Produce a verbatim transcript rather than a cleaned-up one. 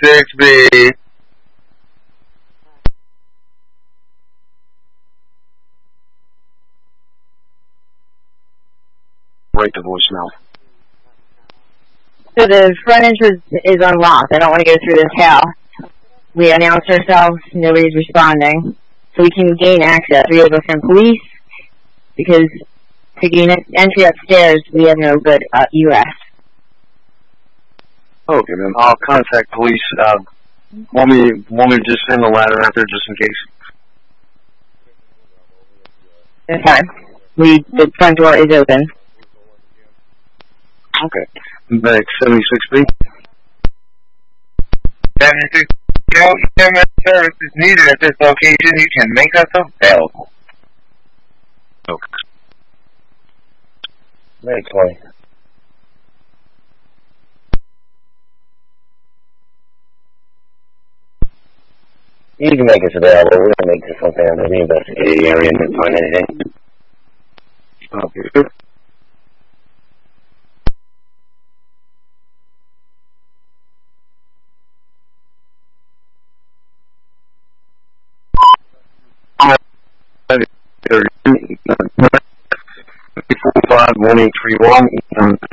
seventy-six B. Break the voicemail. So the front entrance is unlocked. I don't want to go through this house. We announced ourselves. Nobody's responding. So we can gain access. We have to send police because to gain entry upstairs, we have no good uh, U S. Okay, then I'll contact police. Uh, want me, want me to just send a ladder out there just in case? Okay. We, the front door is open. Okay. Back seventy-six B. seventy-six B. E M S service is needed at this location. You can make us available. Okay. Very twenty. You can make us available. We're going to make this something under the investigated area and didn't find anything. Okay. Four five one eight three one.